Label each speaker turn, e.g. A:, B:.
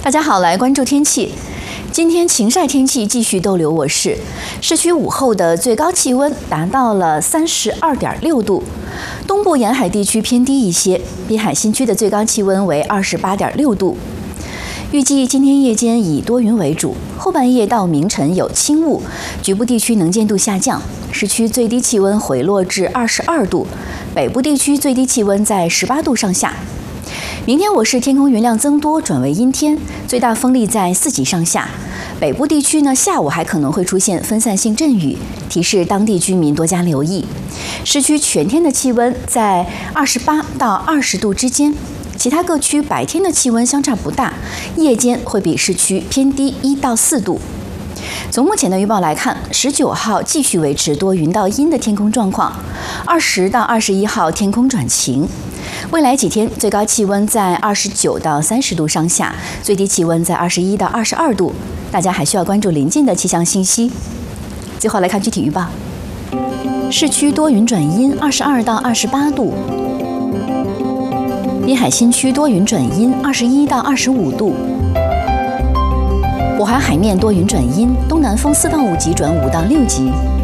A: 大家好，来关注天气。今天晴晒天气继续逗留我市，市区午后的最高气温达到了32.6度，东部沿海地区偏低一些，滨海新区的最高气温为28.6度。预计今天夜间以多云为主，后半夜到明晨有轻雾，局部地区能见度下降，市区最低气温回落至22度，北部地区最低气温在18度上下。明天我市天空云量增多，转为阴天，最大风力在4级上下。北部地区呢，下午还可能会出现分散性阵雨，提示当地居民多加留意。市区全天的气温在28到20度之间，其他各区白天的气温相差不大，夜间会比市区偏低1到4度。从目前的预报来看，19号继续维持多云到阴的天空状况，20到21号天空转晴。未来几天最高气温在29到30度上下，最低气温在21到22度。大家还需要关注临近的气象信息。最后来看具体预报：市区多云转阴，22到28度；滨海新区多云转阴，21到25度；渤海海面多云转阴，东南风4到5级转5到6级。